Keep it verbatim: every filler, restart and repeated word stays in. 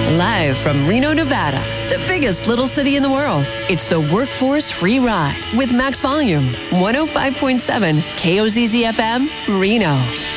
Live from Reno, Nevada, the biggest little city in the world, it's the Workforce Free Ride with Max Volume, one oh five point seven K O Z Z F M, Reno.